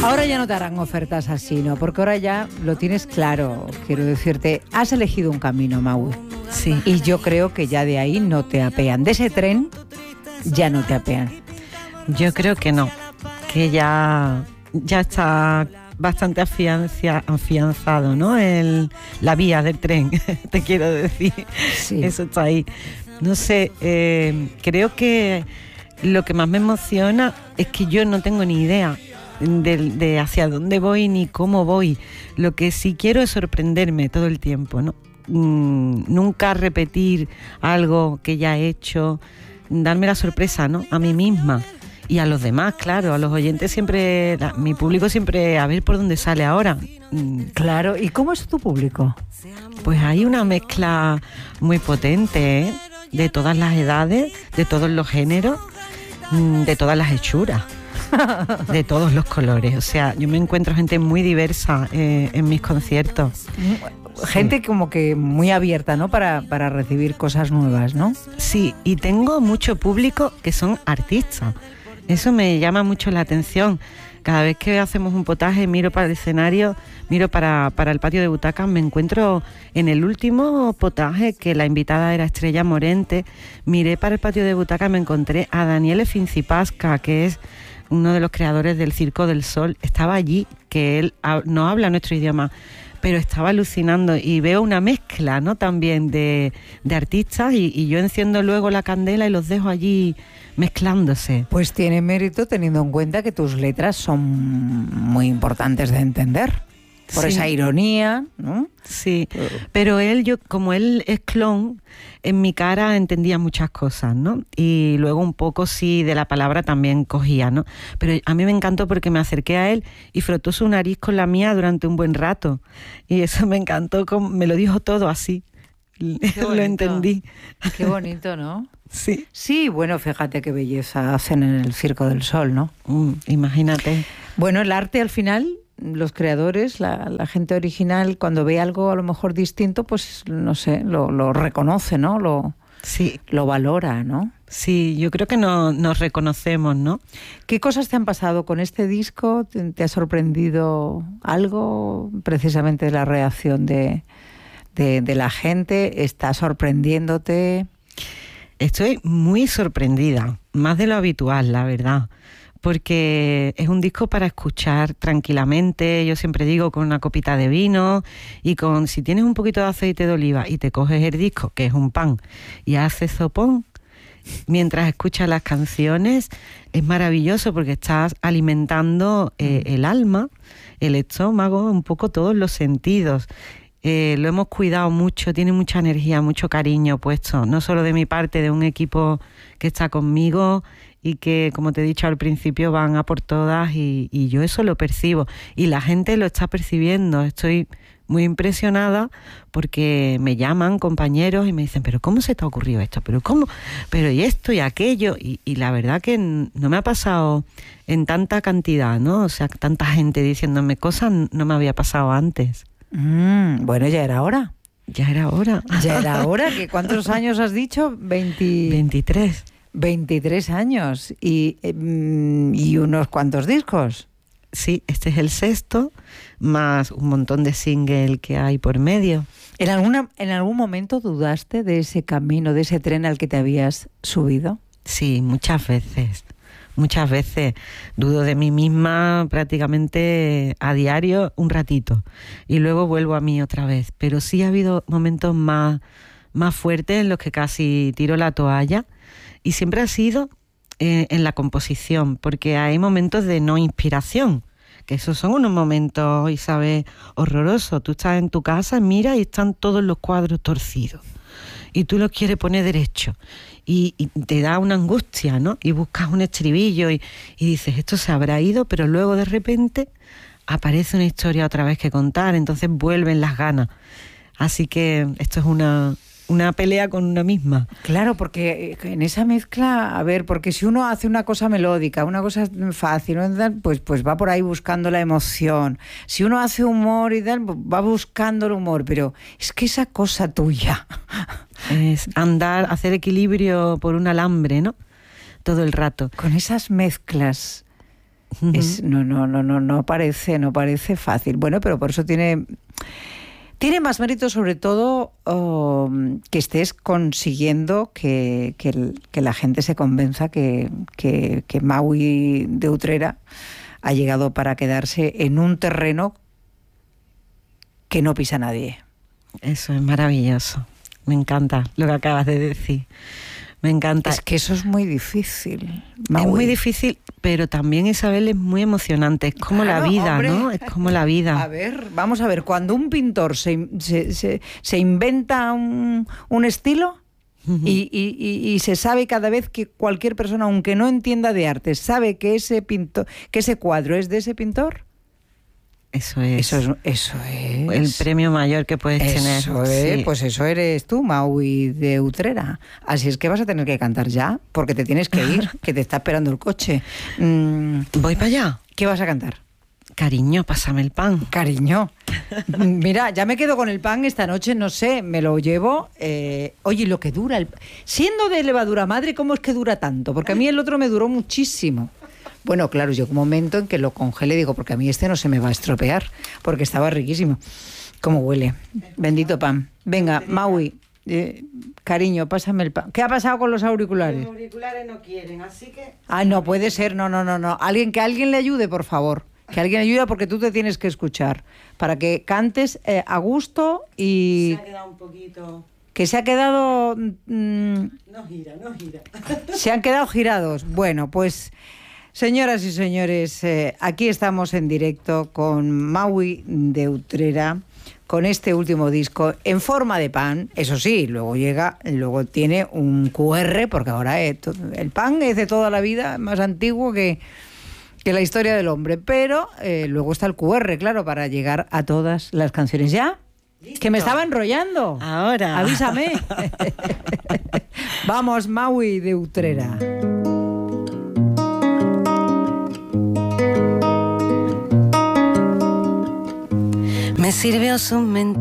Ahora ya no te harán ofertas así, ¿no? Porque ahora ya lo tienes claro, quiero decirte, has elegido un camino, Maui. Sí. Y yo creo que ya de ahí no te apean. De ese tren ya no te apean. Yo creo que no, que ya está bastante afianzado, ¿no? La vía del tren, te quiero decir. Sí. Eso está ahí. No sé, creo que lo que más me emociona es que yo no tengo ni idea de hacia dónde voy ni cómo voy. Lo que sí quiero es sorprenderme todo el tiempo, ¿no? Nunca repetir algo que ya he hecho, darme la sorpresa, ¿no? A mí misma y a los demás, claro, a los oyentes siempre, mi público siempre, a ver por dónde sale ahora. Claro, ¿y cómo es tu público? Pues hay una mezcla muy potente, ¿eh? De todas las edades, de todos los géneros, de todas las hechuras, de todos los colores. O sea, yo me encuentro gente muy diversa en mis conciertos. Gente sí. Como que muy abierta, ¿no? Para recibir cosas nuevas, ¿no? Sí, y tengo mucho público que son artistas. Eso me llama mucho la atención. Cada vez que hacemos un potaje, miro para el escenario, miro para el patio de butacas, me encuentro en el último potaje, que la invitada era Estrella Morente, miré para el patio de butacas y me encontré a Daniele Fincipasca, que es uno de los creadores del Circo del Sol. Estaba allí, que él no habla nuestro idioma, pero estaba alucinando, y veo una mezcla, ¿no? También de artistas, y yo enciendo luego la candela y los dejo allí mezclándose. Pues tiene mérito teniendo en cuenta que tus letras son muy importantes de entender. Por sí. esa ironía, ¿no? Sí, pero como él es clown, en mi cara entendía muchas cosas, ¿no? Y luego un poco sí de la palabra también cogía, ¿no? Pero a mí me encantó porque me acerqué a él y frotó su nariz con la mía durante un buen rato. Y eso me encantó, me lo dijo todo así. Lo entendí. Qué bonito, ¿no? Sí. Sí, bueno, fíjate qué belleza hacen en el Circo del Sol, ¿no? Imagínate. Bueno, el arte al final, los creadores, la gente original, cuando ve algo a lo mejor distinto, pues no sé, lo reconoce, ¿no? Sí. Lo valora, ¿no? Sí, yo creo que nos reconocemos, ¿no? ¿Qué cosas te han pasado con este disco? ¿Te ha sorprendido algo? Precisamente la reacción de la gente. ¿Está sorprendiéndote? Estoy muy sorprendida, más de lo habitual, la verdad, porque es un disco para escuchar tranquilamente, yo siempre digo, con una copita de vino y si tienes un poquito de aceite de oliva y te coges el disco, que es un pan, y haces sopón, mientras escuchas las canciones, es maravilloso porque estás alimentando el alma, el estómago, un poco todos los sentidos. Lo hemos cuidado mucho, tiene mucha energía, mucho cariño puesto, no solo de mi parte, de un equipo que está conmigo y que, como te he dicho al principio, van a por todas, y yo eso lo percibo y la gente lo está percibiendo. Estoy muy impresionada porque me llaman compañeros y me dicen, pero ¿cómo se te ha ocurrido esto? ¿Pero cómo? ¿Pero y esto y aquello? Y la verdad que no me ha pasado en tanta cantidad, ¿no? O sea, tanta gente diciéndome cosas, no me había pasado antes. Bueno, ya era hora. Ya era hora. Ya era hora. ¿Cuántos años has dicho? 23. 23 años. ¿Y unos cuantos discos? Sí, este es el 6º, más un montón de singles que hay por medio. ¿En algún momento dudaste de ese camino, de ese tren al que te habías subido? Sí, muchas veces. Muchas veces dudo de mí misma prácticamente a diario un ratito y luego vuelvo a mí otra vez. Pero sí ha habido momentos más fuertes en los que casi tiro la toalla, y siempre ha sido en la composición, porque hay momentos de no inspiración, que esos son unos momentos, Isabel, horrorosos. Tú estás en tu casa, miras y están todos los cuadros torcidos y tú los quieres poner derechos. Y te da una angustia, ¿no? Y buscas un estribillo y dices, esto se habrá ido, pero luego de repente aparece una historia otra vez que contar, entonces vuelven las ganas. Así que esto es una pelea con una misma. Claro, porque en esa mezcla, a ver, porque si uno hace una cosa melódica, una cosa fácil, pues va por ahí buscando la emoción. Si uno hace humor y tal, va buscando el humor, pero es que esa cosa tuya es hacer equilibrio por un alambre, ¿no? Todo el rato. Con esas mezclas No parece fácil. Bueno, pero por eso tiene más mérito, sobre todo, que estés consiguiendo que la gente se convenza que Maui de Utrera ha llegado para quedarse en un terreno que no pisa nadie. Eso es maravilloso. Me encanta lo que acabas de decir. Me encanta. Es que eso es muy difícil, Maui. Es muy difícil, pero también, Isabel, es muy emocionante. Es como la vida, hombre, ¿no? Es como la vida. A ver, vamos a ver, cuando un pintor se inventa un estilo y se sabe cada vez que cualquier persona, aunque no entienda de arte, sabe que ese cuadro es de ese pintor. Eso es el premio mayor que puedes tener. Eso es, sí. Pues eso eres tú, Maui de Utrera. Así es que vas a tener que cantar ya, porque te tienes que ir, que te está esperando el coche. Voy para allá. ¿Qué vas a cantar? Cariño, pásame el pan. Cariño. Mira, ya me quedo con el pan esta noche, no sé, me lo llevo. Oye, lo que dura, siendo de levadura madre, ¿cómo es que dura tanto? Porque a mí el otro me duró muchísimo. Bueno, claro, llegó un momento en que lo congelé, digo, porque a mí este no se me va a estropear, porque estaba riquísimo. ¿Cómo huele? Bendito pan. Venga, Maui, cariño, pásame el pan. ¿Qué ha pasado con los auriculares? Los auriculares no quieren, así que... Ah, no puede ser, no. Que alguien le ayude, por favor. Que alguien ayude, porque tú te tienes que escuchar. Para que cantes a gusto y... Se ha quedado un poquito... Que se ha quedado... No gira. Se han quedado girados. Bueno, pues... Señoras y señores, aquí estamos en directo con Maui de Utrera, con este último disco en forma de pan. Eso sí, luego tiene un QR, porque ahora el pan es de toda la vida, más antiguo que la historia del hombre. Pero luego está el QR, claro, para llegar a todas las canciones. ¿Ya? ¿Listo? Que me estaba enrollando. Ahora. Avísame. Vamos, Maui de Utrera. Me sirvió su mentira.